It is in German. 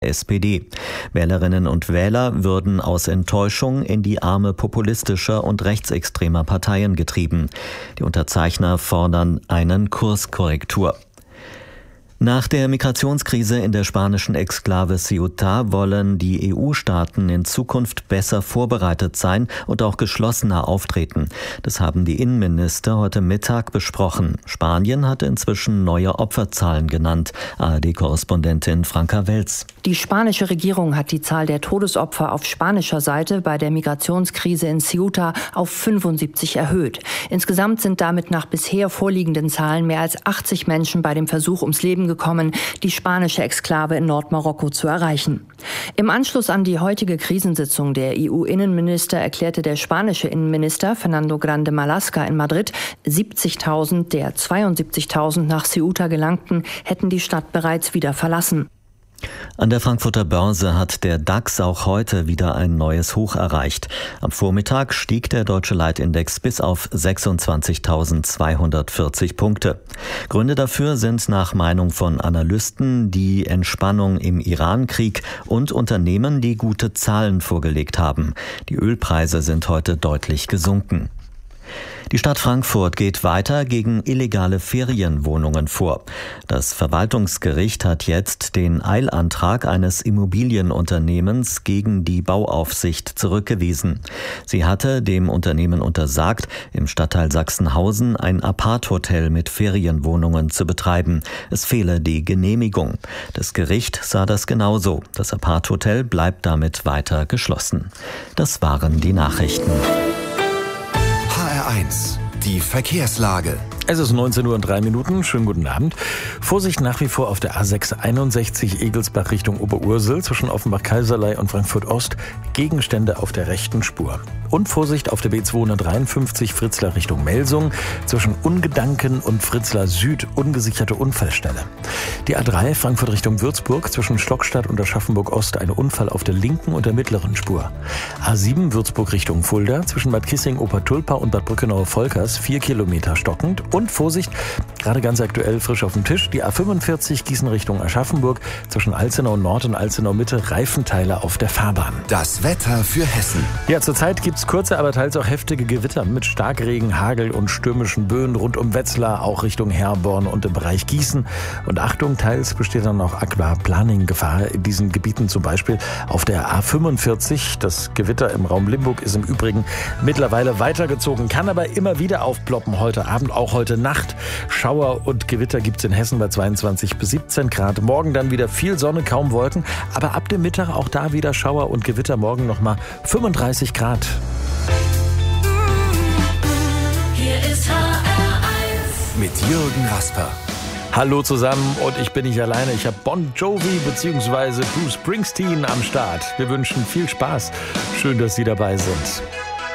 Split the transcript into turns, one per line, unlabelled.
SPD. Wählerinnen und Wähler würden aus Enttäuschung in die Arme populistischer und rechtsextremer Parteien getrieben. Die Unterzeichner fordern eine Kurskorrektur. Nach der Migrationskrise in der spanischen Exklave Ceuta wollen die EU-Staaten in Zukunft besser vorbereitet sein und auch geschlossener auftreten. Das haben die Innenminister heute Mittag besprochen. Spanien hat inzwischen neue Opferzahlen genannt. ARD-Korrespondentin Franka Welz.
Die spanische Regierung hat die Zahl der Todesopfer auf spanischer Seite bei der Migrationskrise in Ceuta auf 75 erhöht. Insgesamt sind damit nach bisher vorliegenden Zahlen mehr als 80 Menschen bei dem Versuch ums Leben gekommen, die spanische Exklave in Nordmarokko zu erreichen. Im Anschluss an die heutige Krisensitzung der EU-Innenminister erklärte der spanische Innenminister Fernando Grande Marlaska in Madrid, 70.000 der 72.000 nach Ceuta gelangten, hätten die Stadt bereits wieder verlassen.
An der Frankfurter Börse hat der DAX auch heute wieder ein neues Hoch erreicht. Am Vormittag stieg der deutsche Leitindex bis auf 26.240 Punkte. Gründe dafür sind nach Meinung von Analysten die Entspannung im Iran-Krieg und Unternehmen, die gute Zahlen vorgelegt haben. Die Ölpreise sind heute deutlich gesunken. Die Stadt Frankfurt geht weiter gegen illegale Ferienwohnungen vor. Das Verwaltungsgericht hat jetzt den Eilantrag eines Immobilienunternehmens gegen die Bauaufsicht zurückgewiesen. Sie hatte dem Unternehmen untersagt, im Stadtteil Sachsenhausen ein Apart-Hotel mit Ferienwohnungen zu betreiben. Es fehle die Genehmigung. Das Gericht sah das genauso. Das Apart-Hotel bleibt damit weiter geschlossen. Das waren die Nachrichten.
HR1, die Verkehrslage.
Es ist 19:03 Uhr. Schönen guten Abend. Vorsicht nach wie vor auf der A6 61 Egelsbach Richtung Oberursel zwischen Offenbach-Kaiserlei und Frankfurt-Ost. Gegenstände auf der rechten Spur. Und Vorsicht auf der B253 Fritzlar Richtung Melsung zwischen Ungedanken und Fritzlar Süd. Ungesicherte Unfallstelle. Die A3 Frankfurt Richtung Würzburg zwischen Stockstadt und Aschaffenburg-Ost. Ein Unfall auf der linken und der mittleren Spur. A7 Würzburg Richtung Fulda zwischen Bad Kissing-Obertulpa und Bad Brückenauer-Volkers 4 Kilometer stockend. Und Vorsicht, gerade ganz aktuell frisch auf dem Tisch, die A45 Gießen Richtung Aschaffenburg zwischen Alzenau Nord und Alzenau Mitte, Reifenteile auf der Fahrbahn.
Das Wetter für Hessen.
Ja, zurzeit gibt's kurze, aber teils auch heftige Gewitter mit Starkregen, Hagel und stürmischen Böen rund um Wetzlar, auch Richtung Herborn und im Bereich Gießen. Und Achtung, teils besteht dann auch Aquaplaning-Gefahr in diesen Gebieten, zum Beispiel auf der A45. Das Gewitter im Raum Limburg ist im Übrigen mittlerweile weitergezogen, kann aber immer wieder aufploppen heute Abend, auch heute Nacht. Schauer und Gewitter gibt's in Hessen bei 22 bis 17 Grad. Morgen dann wieder viel Sonne, kaum Wolken. Aber ab dem Mittag auch da wieder Schauer und Gewitter. Morgen nochmal 35 Grad.
Hier ist HR1
mit Jürgen Rasper.
Hallo zusammen und ich bin nicht alleine. Ich habe Bon Jovi bzw. Bruce Springsteen am Start. Wir wünschen viel Spaß. Schön, dass Sie dabei sind.